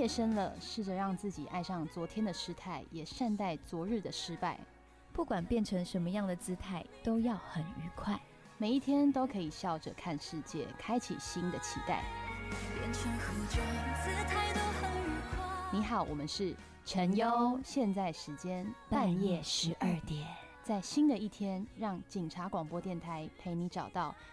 夜深了，试着让自己爱上昨天的失态，也善待昨日的失败。 不管变成什么样的姿态，都要很愉快。 每一天都可以笑着看世界，开启新的期待。 变成何种姿态都很愉快。 你好，我们是陈优，现在时间半夜12点， 在新的一天，让警察广播电台陪你找到